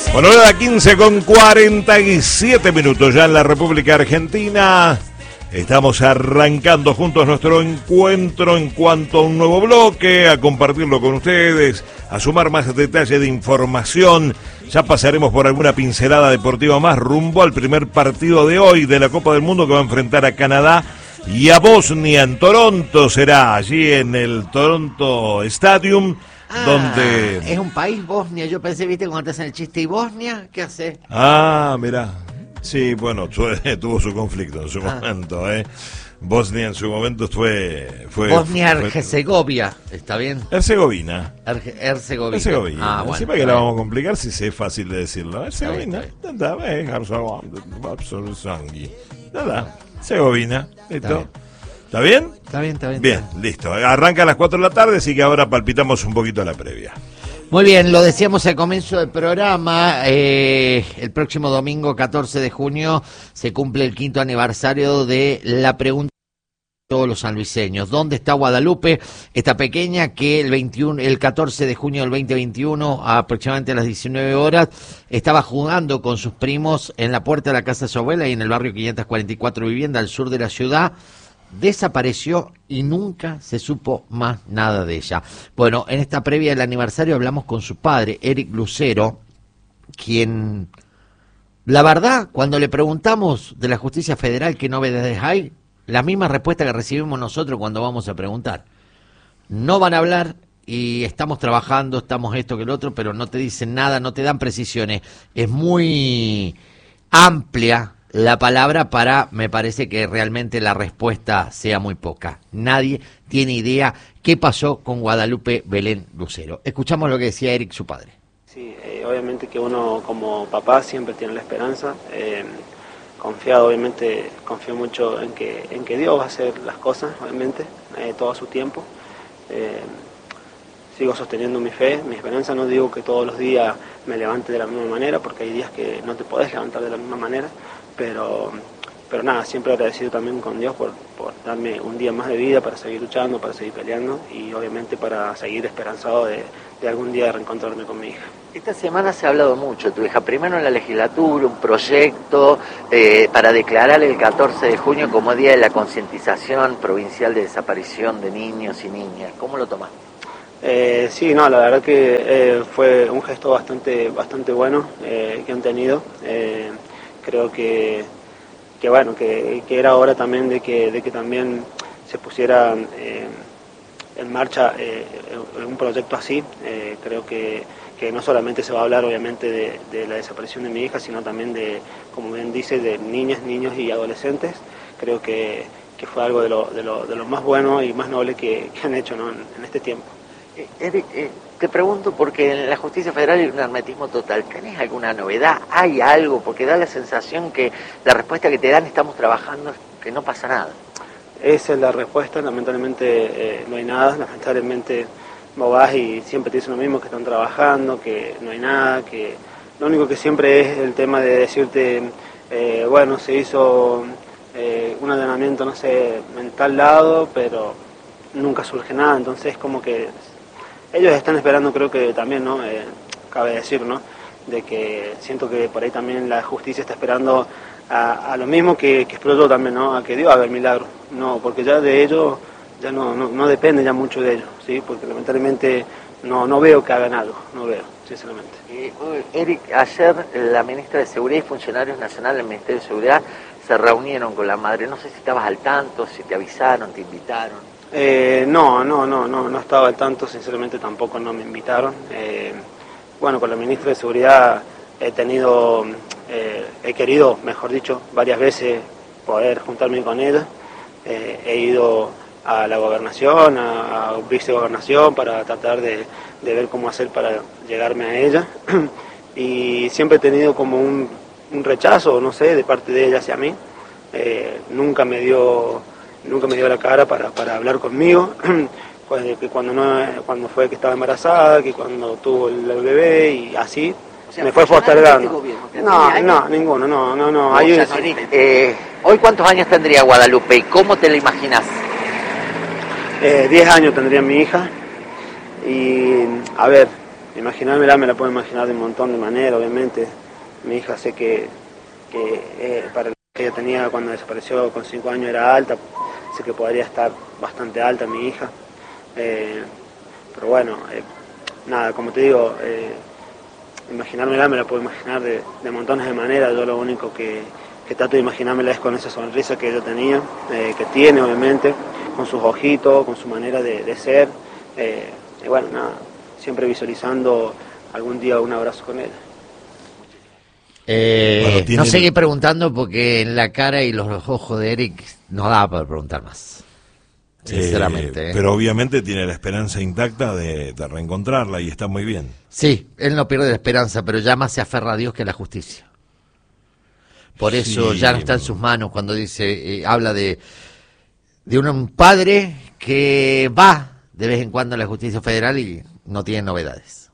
Bueno, hora 15 con 47 minutos ya en la República Argentina. Estamos arrancando juntos nuestro encuentro en cuanto a un nuevo bloque, a compartirlo con ustedes, a sumar más detalles de información. Ya pasaremos por alguna pincelada deportiva más rumbo al primer partido de hoy de la Copa del Mundo que va a enfrentar a Canadá y a Bosnia en Toronto. Será allí en el Toronto Stadium. Donde es un país, Bosnia. Yo pensé, viste, cuando te hacen el chiste, ¿y Bosnia? ¿Qué hace? Mirá. Sí, bueno, tuvo su conflicto en su momento, Bosnia en su momento fue Bosnia-Herzegovina, ¿está bien? Herzegovina. Herzegovina. Bueno. Encima que la vamos a complicar si es fácil de decirlo. Herzegovina. Herzegovina. ¿Listo? ¿Está bien? Está bien. Bien, listo. Arranca a las 4 de la tarde, así que ahora palpitamos un poquito la previa. Muy bien, lo decíamos al comienzo del programa, el próximo domingo 14 de junio se cumple el 5º aniversario de la pregunta de todos los sanluiseños. ¿Dónde está Guadalupe? Esta pequeña que el 14 de junio del 2021, aproximadamente a las 19 horas, estaba jugando con sus primos en la puerta de la casa de su abuela y en el barrio 544 Vivienda, al sur de la ciudad. Desapareció y nunca se supo más nada de ella. Bueno, en esta previa del aniversario hablamos con su padre, Eric Lucero, quien, la verdad, cuando le preguntamos de la justicia federal qué novedades hay, la misma respuesta que recibimos nosotros cuando vamos a preguntar. No van a hablar y estamos trabajando, estamos esto que el otro, pero no te dicen nada, no te dan precisiones. Es muy amplia la palabra para, me parece que realmente la respuesta sea muy poca. Nadie tiene idea qué pasó con Guadalupe Belén Lucero. Escuchamos lo que decía Eric, su padre. Sí, obviamente que uno como papá siempre tiene la esperanza. Confío mucho en que Dios va a hacer las cosas, obviamente, todo a su tiempo. Sigo sosteniendo mi fe, mi esperanza. No digo que todos los días me levante de la misma manera, porque hay días que no te podés levantar de la misma manera. Pero nada, siempre agradecido también con Dios por darme un día más de vida para seguir luchando, para seguir peleando y obviamente para seguir esperanzado de algún día reencontrarme con mi hija. Esta semana se ha hablado mucho de tu hija, primero en la legislatura, un proyecto para declarar el 14 de junio como Día de la Concientización Provincial de Desaparición de Niños y Niñas. ¿Cómo lo tomas? Sí, no, la verdad que fue un gesto bastante bueno que han tenido. Creo que era hora también de que también se pusiera en marcha un proyecto así. Creo que no solamente se va a hablar obviamente de la desaparición de mi hija, sino también de, como bien dice, de niñas, niños y adolescentes. Creo que fue algo de lo más bueno y más noble que han hecho, ¿no? en este tiempo. Eric, te pregunto porque en la justicia federal hay un hermetismo total. ¿Tenés alguna novedad? ¿Hay algo? Porque da la sensación que la respuesta que te dan, estamos trabajando, que no pasa nada. Esa es la respuesta, lamentablemente no hay nada, lamentablemente vos vas y siempre te dicen lo mismo, que están trabajando, que no hay nada, que lo único que siempre es el tema de decirte, se hizo un allanamiento, no sé, en tal lado, pero nunca surge nada, entonces como que ellos están esperando, creo que también, ¿no? Cabe decir, ¿no? De que siento que por ahí también la justicia está esperando a lo mismo que explotó también, ¿no? A que Dios haga el milagro. No, porque ya de ellos, ya no depende ya mucho de ellos, ¿sí? Porque lamentablemente no veo que hagan algo, no veo, sinceramente. Eric, ayer la ministra de Seguridad y funcionarios nacionales del Ministerio de Seguridad se reunieron con la madre. No sé si estabas al tanto, si te avisaron, te invitaron. No estaba al tanto, sinceramente tampoco no me invitaron. Con la ministra de Seguridad he querido, mejor dicho, varias veces poder juntarme con ella. He ido a la gobernación, a vicegobernación para tratar de ver cómo hacer para llegarme a ella. Y siempre he tenido como un rechazo, no sé, de parte de ella hacia mí. Nunca me dio la cara para hablar conmigo, que cuando fue que estaba embarazada, que cuando tuvo el bebé y así, o sea, me fue postergando. Ninguno, no. Hoy, ¿cuántos años tendría Guadalupe y cómo te la imaginas? 10 años tendría mi hija y, a ver, imaginármela me la puedo imaginar de un montón de maneras, obviamente. Mi hija sé que para lo que ella tenía cuando desapareció con 5 años era alta, sé que podría estar bastante alta mi hija. Pero bueno, nada, como te digo, imaginármela me la puedo imaginar de montones de maneras. Yo lo único que trato de imaginármela es con esa sonrisa que ella tenía, que tiene obviamente, con sus ojitos, con su manera de ser. Y bueno, nada, siempre visualizando algún día un abrazo con ella. No seguí preguntando porque en la cara y los ojos de Eric no daba para preguntar más. Sinceramente. Pero obviamente tiene la esperanza intacta de reencontrarla y está muy bien. Sí, él no pierde la esperanza, pero ya más se aferra a Dios que a la justicia. Por eso ya no está en sus manos cuando dice, habla de un padre que va de vez en cuando a la justicia federal y no tiene novedades.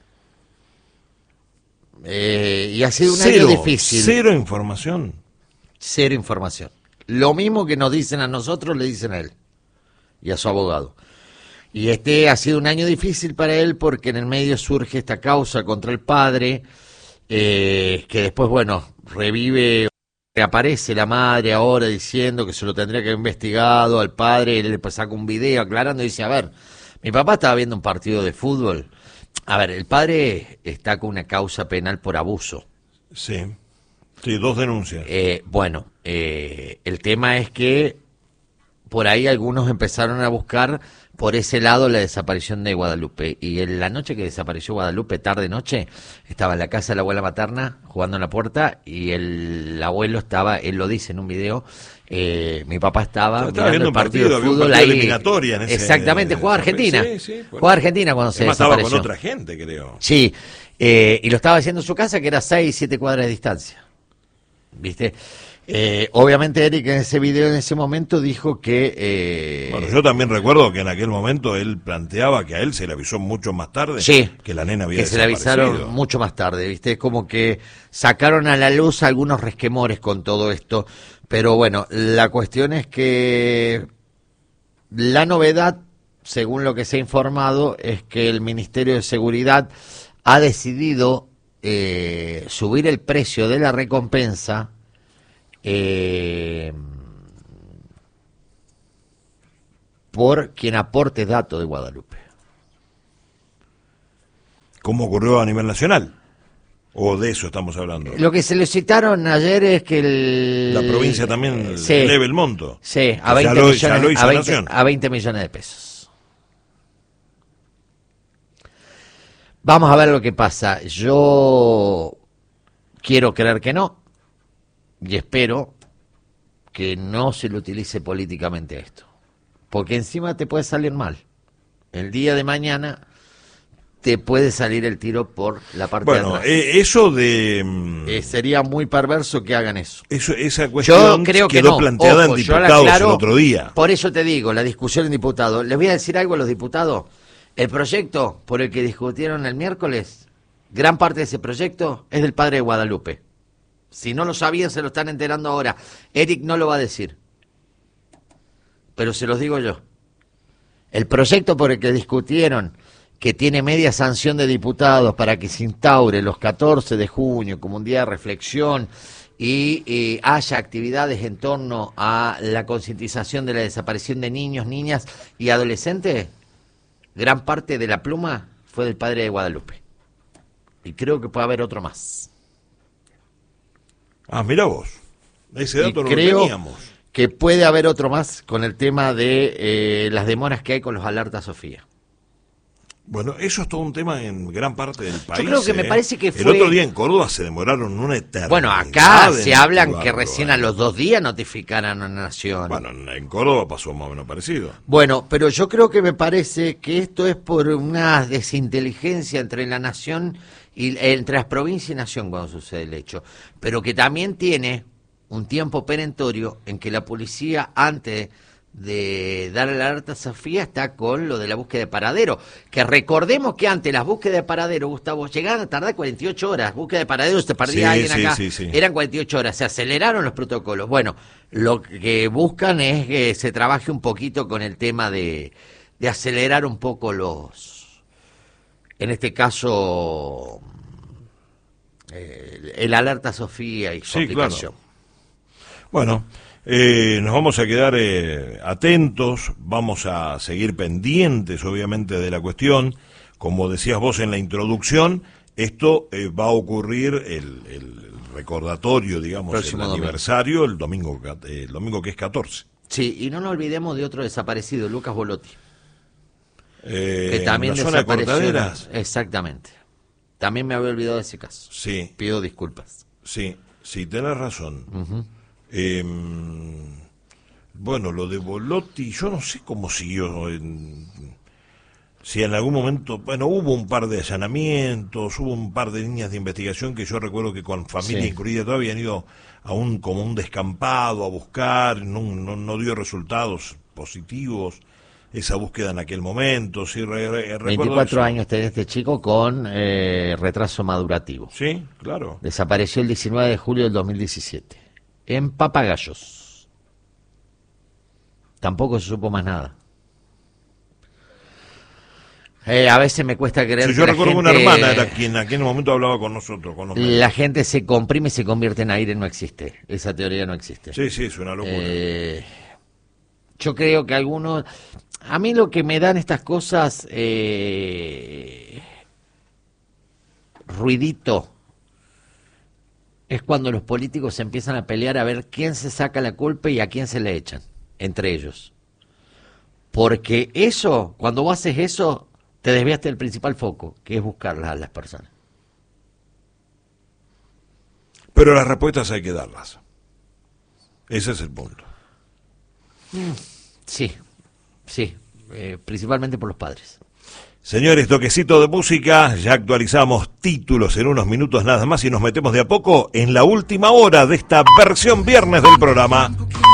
Y ha sido un año difícil. Cero información. Cero información. Lo mismo que nos dicen a nosotros, le dicen a él y a su abogado. Y ha sido un año difícil para él porque en el medio surge esta causa contra el padre, que después, bueno, reaparece la madre ahora diciendo que se lo tendría que haber investigado al padre. Él le saca un video aclarando y dice, a ver, mi papá estaba viendo un partido de fútbol. A ver, el padre está con una causa penal por abuso. Sí, 2 denuncias. Bueno, el tema es que por ahí algunos empezaron a buscar por ese lado la desaparición de Guadalupe. Y en la noche que desapareció Guadalupe, tarde-noche, estaba en la casa de la abuela materna jugando en la puerta y el abuelo estaba, él lo dice en un video, mi papá estaba viendo el partido de fútbol ahí. Eliminatoria en ese, exactamente, jugaba Argentina. Sí, jugaba Argentina cuando se desapareció. Estaba con otra gente, creo. Sí, y lo estaba haciendo en su casa, que era 6, 7 cuadras de distancia. ¿Viste? Obviamente Eric en ese video, en ese momento, dijo que... Bueno, yo también recuerdo que en aquel momento él planteaba que a él se le avisó mucho más tarde, sí, que la nena había que se le avisaron mucho más tarde, ¿viste? Es como que sacaron a la luz algunos resquemores con todo esto, pero bueno, la cuestión es que la novedad, según lo que se ha informado, es que el Ministerio de Seguridad ha decidido subir el precio de la recompensa por quien aporte datos de Guadalupe. ¿Cómo ocurrió a nivel nacional? ¿O de eso estamos hablando? Lo que se le citaron ayer es que la provincia también eleve el monto. Sí, a 20 millones de pesos. Vamos a ver lo que pasa. Yo quiero creer que no. Y espero que no se lo utilice políticamente esto. Porque encima te puede salir mal. El día de mañana te puede salir el tiro por la parte de atrás. Eso de... sería muy perverso que hagan eso. Esa cuestión yo creo que quedó no. planteada en diputados el otro día. Por eso te digo, la discusión en diputados. Les voy a decir algo a los diputados. El proyecto por el que discutieron el miércoles, gran parte de ese proyecto es del padre de Guadalupe. Si no lo sabían, se lo están enterando ahora. Eric no lo va a decir, pero se los digo yo. El proyecto por el que discutieron, que tiene media sanción de diputados para que se instaure los 14 de junio como un día de reflexión y haya actividades en torno a la concientización de la desaparición de niños, niñas y adolescentes, gran parte de la pluma fue del padre de Guadalupe. Y creo que puede haber otro más. Ah, mira vos, ese dato no lo teníamos. Que puede haber otro más con el tema de las demoras que hay con los alertas Sofía. Bueno, eso es todo un tema en gran parte del país. Yo creo que me parece que fue... El otro día en Córdoba se demoraron una eternidad. Bueno, acá se hablan que recién a los 2 días notificaran a la Nación. Bueno, en Córdoba pasó más o menos parecido. Bueno, pero yo creo que me parece que esto es por una desinteligencia entre la Nación y entre las provincias y Nación cuando sucede el hecho. Pero que también tiene un tiempo perentorio en que la policía, antes de dar la alerta Sofía, está con lo de la búsqueda de paradero, que recordemos que antes las búsquedas de paradero, Gustavo, llegaban a tardar 48 horas, búsqueda de paradero, se perdía alguien acá, eran 48 horas, se aceleraron los protocolos. Bueno, lo que buscan es que se trabaje un poquito con el tema de acelerar un poco en este caso, el alerta Sofía y su aplicación. Claro. Bueno, nos vamos a quedar atentos, vamos a seguir pendientes, obviamente, de la cuestión. Como decías vos en la introducción, esto va a ocurrir el recordatorio, digamos, Próximo el aniversario, el domingo que es 14. Sí, y no nos olvidemos de otro desaparecido, Lucas Bolotti. Que también en la zona de desapareció. Cortaderas. Exactamente. También me había olvidado de ese caso. Sí. Pido disculpas. Sí, tenés razón. Uh-huh. Bueno, lo de Bolotti, yo no sé cómo siguió. Si en algún momento, bueno, hubo un par de allanamientos, hubo un par de líneas de investigación que yo recuerdo que con familia incluida todavía habían ido como un descampado a buscar, no dio resultados positivos esa búsqueda en aquel momento. Sí, 24 eso. años tenía este chico con retraso madurativo. Sí, claro. Desapareció el 19 de julio del 2017 en Papagayos. Tampoco se supo más nada. A veces me cuesta creer Sí, que yo la recuerdo que gente, una hermana era quien en aquel momento hablaba con nosotros. Con los la gente se comprime y se convierte en aire, no existe. Esa teoría no existe. Sí, es una locura. Yo creo que algunos... A mí lo que me dan estas cosas, ruidito, es cuando los políticos se empiezan a pelear a ver quién se saca la culpa y a quién se le echan, entre ellos. Porque eso, cuando vos haces eso, te desviaste del principal foco, que es buscarlas a las personas. Pero las respuestas hay que darlas. Ese es el punto. Sí, principalmente por los padres. Señores, toquecito de música, ya actualizamos títulos en unos minutos nada más y nos metemos de a poco en la última hora de esta versión viernes del programa.